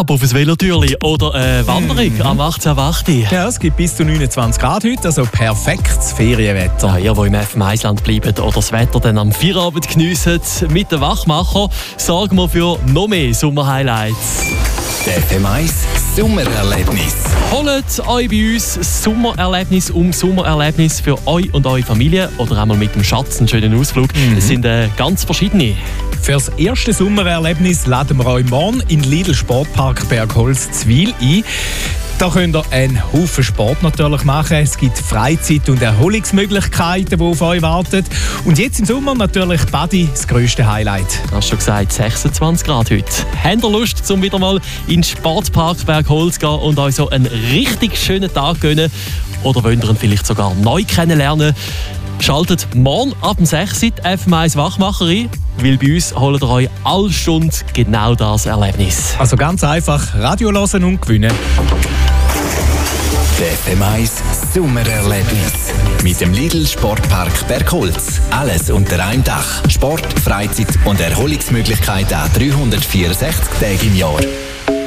ab auf ein Velotürli oder eine Wanderung am 18.8. Ja, es gibt bis zu 29 Grad heute, also perfektes Ferienwetter. Ja, ihr, die im FM1-Land bleiben oder das Wetter dann am Feierabend geniessen, mit den Wachmacher sorgen wir für noch mehr Sommerhighlights. Der FM1 Sommererlebnis. Holt euch bei uns Sommererlebnis für euch und eure Familie oder einmal mit dem Schatz einen schönen Ausflug. Es sind ganz verschiedene. Fürs erste Sommererlebnis laden wir euch morgen in Lidl Sportpark Bergholz Zwil ein. Da könnt ihr einen Haufen Sport natürlich machen. Es gibt Freizeit- und Erholungsmöglichkeiten, die auf euch warten. Und jetzt im Sommer natürlich Badi, das grösste Highlight. Du hast schon gesagt, 26 Grad heute. Habt ihr Lust, um wieder mal in den Sportpark Bergholz zu gehen und euch so einen richtig schönen Tag gönnen? Oder wollt ihr ihn vielleicht sogar neu kennenlernen? Schaltet morgen ab dem 6 Uhr die FM1 Wachmacher ein, weil bei uns holt ihr euch alle Stunden genau das Erlebnis. Also ganz einfach Radio hören und gewinnen. Der FM1 Sommererlebnis. Mit dem Lidl Sportpark Bergholz. Alles unter einem Dach. Sport, Freizeit und Erholungsmöglichkeiten an 364 Tagen im Jahr.